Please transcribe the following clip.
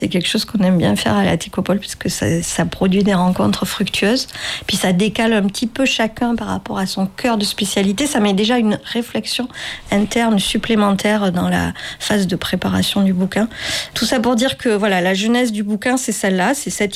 C'est quelque chose qu'on aime bien faire à la Techopole puisque ça produit des rencontres fructueuses. Puis ça décale un petit peu chacun par rapport à son cœur de spécialité. Ça met déjà une réflexion interne supplémentaire dans la phase de préparation du bouquin. Tout ça pour dire que voilà, la genèse du bouquin, c'est celle-là, c'est cette